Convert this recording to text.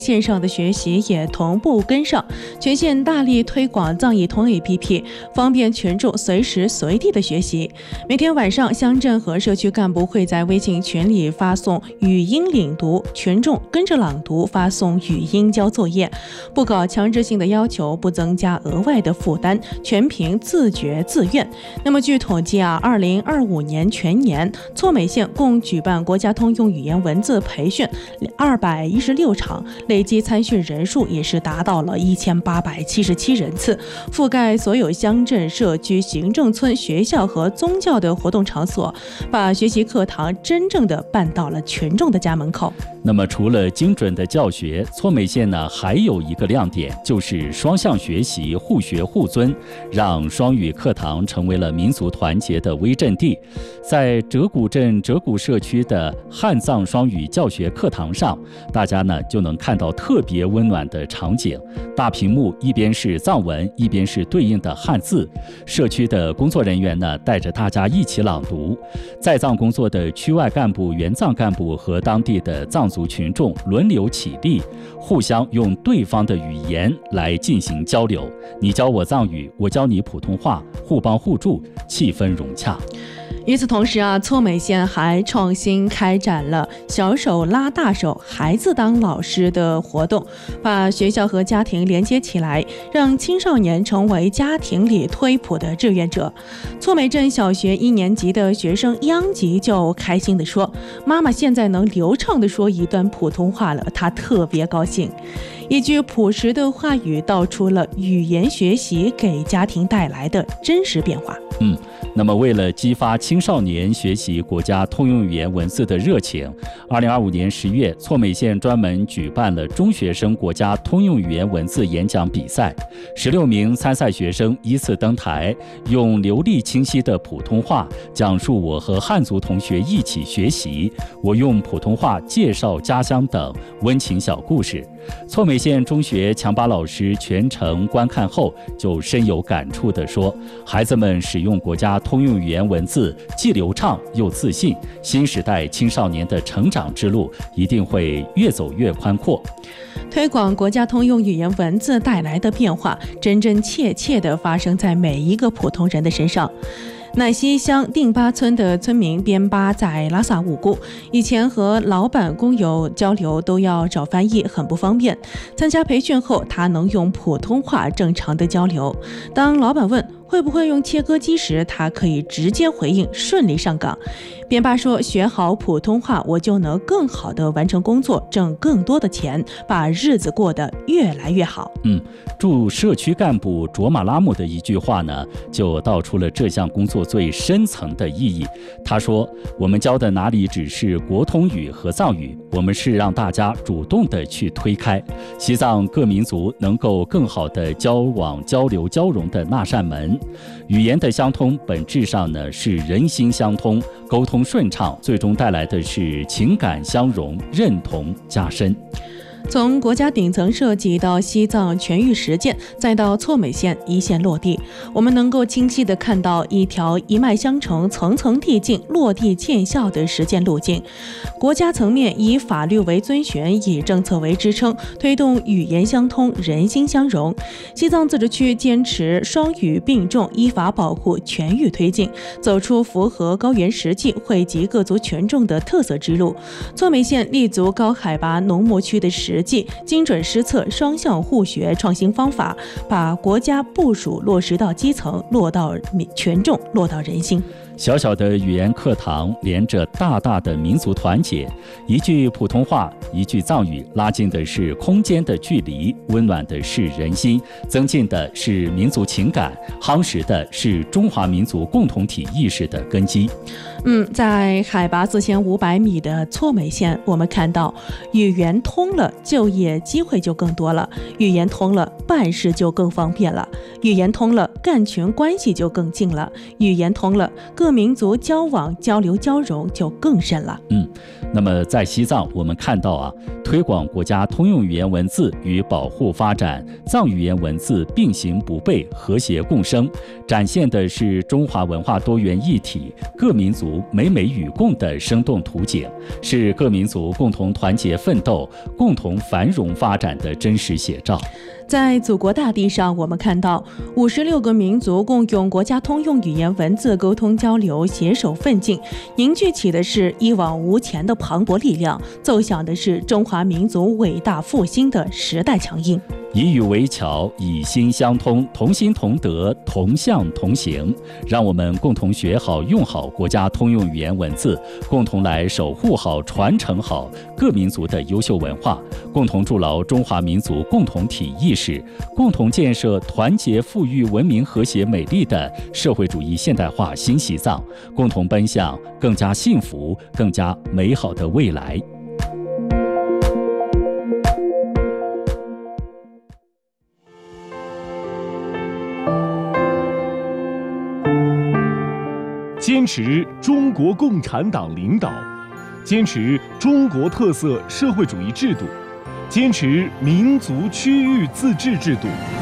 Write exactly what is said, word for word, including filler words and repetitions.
线上的学习也同步跟上，全县大力推广藏语通 A P P， 方便群众随时随地的学习。每天晚上，乡镇和社区干部会在微信群里发送语音领读，群众跟着朗读，发送语音交作业，不搞强制性的要求，不增加额外的负担，全凭自觉自愿。那么据统计啊，二零二五年全年，错美县共举办国家通用语言文字培训二百一十六场。累计参训人数也是达到了一千八百七十七人次，覆盖所有乡镇、社区、行政村、学校和宗教的活动场所，把学习课堂真正的办到了群众的家门口。 那么除了精准的教学，错美县呢还有一个亮点，就是双向学习，互学互尊，让双语课堂成为了民族团结的微阵地。在折谷镇折谷社区的汉藏双语教学课堂上，大家呢就能看到特别温暖的场景，大屏幕一边是藏文，一边是对应的汉字，社区的工作人员呢带着大家一起朗读，在藏工作的区外干部、原藏干部和当地的藏族群众轮流起立，互相用对方的语言来进行交流，你教我藏语，我教你普通话，互帮互助，气氛融洽。 与此同时啊，错美县还创新开展了小手拉大手，孩子当老师的活动，把学校和家庭连接起来，让青少年成为家庭里推普的志愿者。错美镇小学一年级的学生央吉就开心地说，妈妈现在能流畅地说一段普通话了，她特别高兴。一句朴实的话语道出了语言学习给家庭带来的真实变化。 嗯，那么为了激发青少年学习国家通用语言文字的热情，二零二五年十月，错美县专门举办了中学生国家通用语言文字演讲比赛，十六名参赛学生依次登台，用流利清晰的普通话讲述我和汉族同学一起学习，我用普通话介绍家乡等温情小故事。错美县中学强巴老师全程观看后就深有感触地说，孩子们使用国家通用语言文字既流畅又自信，新时代青少年的成长之路一定会越走越宽阔。 推广国家通用语言文字带来的变化，真真切切地发生在每一个普通人的身上。乃西乡定巴村的村民边巴在拉萨无故，以前和老板工友交流都要找翻译，很不方便。参加培训后，他能用普通话正常的交流。当老板问会不会用切割机时，他可以直接回应，顺利上岗。边巴说，学好普通话，我就能更好地完成工作，挣更多的钱，把日子过得越来越好。 嗯，驻社区干部卓玛拉姆的一句话呢，就道出了这项工作最深层的意义。他说，我们教的哪里只是国通语和藏语，我们是让大家主动地去推开西藏各民族能够更好地交往交流交融的那扇门。语言的相通本质上呢是人心相通，沟通顺畅，最终带来的是情感相融，认同加深。 从国家顶层设计到西藏全域实践，再到错美县一线落地，我们能够清晰地看到一条一脉相承、层层递进、落地见效的实践路径。国家层面以法律为遵循，以政策为支撑，推动语言相通、人心相融。西藏自治区坚持双语并重，依法保护，全域推进，走出符合高原实际、惠及各族群众的特色之路。错美县立足高海拔农牧区的实际，精准施策，双向互学，创新方法，把国家部署落实到基层，落到群众，落到人心。 小小的语言课堂连着大大的民族团结，一句普通话，一句藏语，拉近的是空间的距离，温暖的是人心，增进的是民族情感，夯实的是中华民族共同体意识的根基。 嗯，在海拔四千五百米的错美县，我们看到语言通了，就业机会就更多了；语言通了，办事就更方便了；语言通了，干群关系就更近了；语言通了，各各民族交往、交流、交融就更深了。 嗯，那么在西藏，我们看到啊，推广国家通用语言文字与保护发展藏语言文字并行不悖、和谐共生，展现的是中华文化多元一体、各民族美美与共的生动图景，是各民族共同团结奋斗、共同繁荣发展的真实写照。 在祖国大地上，我们看到五十六个民族共用国家通用语言文字沟通交流，携手奋进，凝聚起的是一往无前的磅礴力量，奏响的是中华民族伟大复兴的时代强音。 以语为桥，以心相通，同心同德，同向同行。让我们共同学好、用好国家通用语言文字，共同来守护好、传承好各民族的优秀文化，共同筑牢中华民族共同体意识，共同建设团结、富裕、文明、和谐、美丽的社会主义现代化新西藏，共同奔向更加幸福、更加美好的未来。 坚持中国共产党领导，坚持中国特色社会主义制度，坚持民族区域自治制度，